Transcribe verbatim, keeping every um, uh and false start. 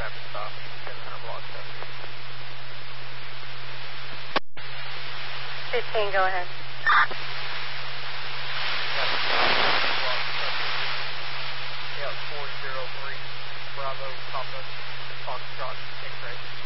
traffic stop, seven hundred block seven. fifteen, go ahead. Yeah, four zero three, Bravo, Papa, Foxtrot, X-ray.